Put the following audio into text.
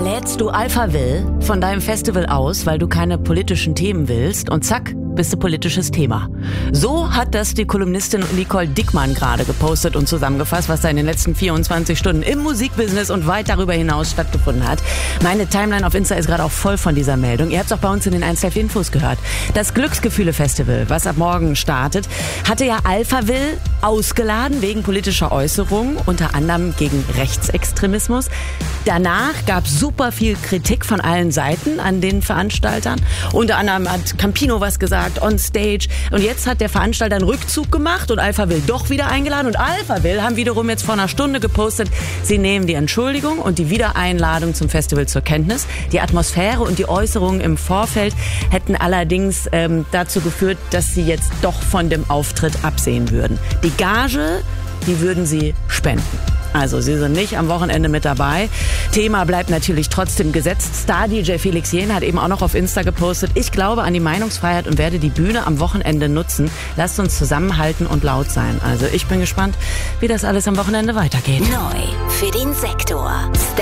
lädst du Alpha Will von deinem Festival aus, weil du keine politischen Themen willst und zack, bist du politisches Thema. So hat das die Kolumnistin Nicole Dickmann gerade gepostet und zusammengefasst, was da in den letzten 24 Stunden im Musikbusiness und weit darüber hinaus stattgefunden hat. Meine Timeline auf Insta ist gerade auch voll von dieser Meldung. Ihr habt es auch bei uns in den 1Live Infos gehört. Das Glücksgefühle-Festival, was ab morgen startet, hatte ja Alpha Will ausgeladen wegen politischer Äußerungen, unter anderem gegen Rechtsextremismus. Danach gab es super viel Kritik von allen Seiten an den Veranstaltern. Unter anderem hat Campino was gesagt, on stage. Und jetzt hat der Veranstalter einen Rückzug gemacht und Alpha Will doch wieder eingeladen. Und Alpha Will haben wiederum jetzt vor einer Stunde gepostet, sie nehmen die Entschuldigung und die Wiedereinladung zum Festival zur Kenntnis. Die Atmosphäre und die Äußerungen im Vorfeld hätten allerdings dazu geführt, dass sie jetzt doch von dem Auftritt absehen würden. Die Gage, die würden sie spenden. Also sie sind nicht am Wochenende mit dabei. Thema bleibt natürlich trotzdem gesetzt. Star-DJ Felix Jähn hat eben auch noch auf Insta gepostet: Ich glaube an die Meinungsfreiheit und werde die Bühne am Wochenende nutzen. Lasst uns zusammenhalten und laut sein. Also ich bin gespannt, wie das alles am Wochenende weitergeht. Neu für den Sektor.